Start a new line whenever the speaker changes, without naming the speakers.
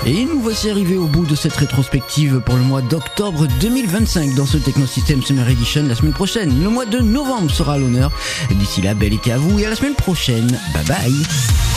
Et nous voici arrivés au bout de cette rétrospective pour le mois d'octobre 2025 dans ce Technosystem Summer Edition. La semaine prochaine, le mois de novembre sera à l'honneur. D'ici là, bel été à vous et à la semaine prochaine. Bye bye.